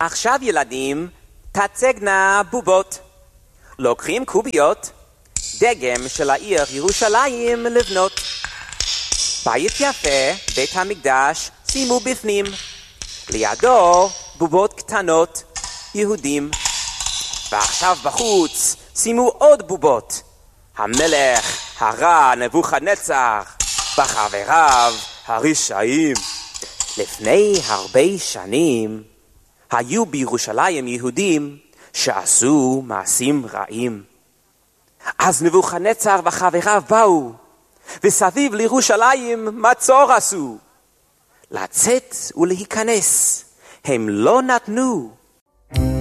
עכשיו ילדים, תצגנה בובות. לוקחים קוביות, דגם של העיר ירושלים לבנות. בית יפה, בית המקדש, שימו בפנים. לידו בובות קטנות, יהודים. ועכשיו בחוץ, שימו עוד בובות. המלך הרע נבוכדנצר, בחבריו הרשעים. לפני הרבה שנים, היו בירושלים יהודים שעשו מעשים רעים. אז נבוכדנצר וחבריו באו, וסביב לירושלים מצור עשו. לצאת ולהיכנס הם לא נתנו.